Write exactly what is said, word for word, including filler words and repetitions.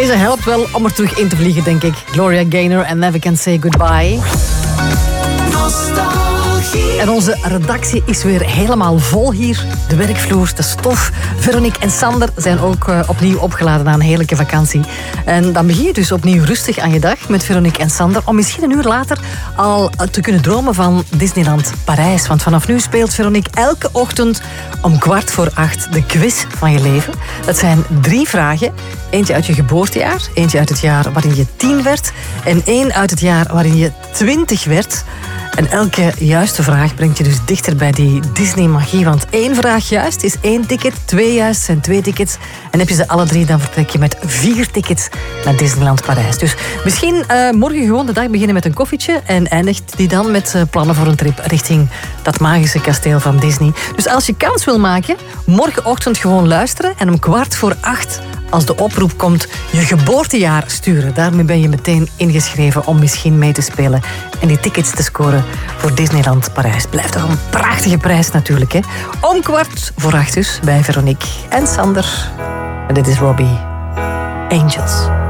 Deze helpt wel om er terug in te vliegen, denk ik. Gloria Gaynor en Never Can Say Goodbye. En onze redactie is weer helemaal vol hier. De werkvloer, de stof. Veronique en Sander zijn ook uh, opnieuw opgeladen na een heerlijke vakantie. En dan begin je dus opnieuw rustig aan je dag met Veronique en Sander. Om misschien een uur later al te kunnen dromen van Disneyland Parijs. Want vanaf nu speelt Veronique elke ochtend om kwart voor acht de quiz van je leven. Dat zijn drie vragen. Eentje uit je geboortejaar, eentje uit het jaar waarin je tien werd en één uit het jaar waarin je twintig werd. En elke juiste vraag brengt je dus dichter bij die Disney-magie. Want één vraag juist is één ticket, twee juist zijn twee tickets. En heb je ze alle drie, dan vertrek je met vier tickets naar Disneyland Parijs. Dus misschien uh, morgen gewoon de dag beginnen met een koffietje en eindigt die dan met uh, plannen voor een trip richting dat magische kasteel van Disney. Dus als je kans wil maken, morgenochtend gewoon luisteren en om kwart voor acht, als de oproep komt, je geboortejaar sturen. Daarmee ben je meteen ingeschreven om misschien mee te spelen en die tickets te scoren voor Disneyland Parijs. Blijft toch een prachtige prijs natuurlijk, hè? Om kwart voor acht dus bij Veronique en Sander. En dit is Robbie. Angels.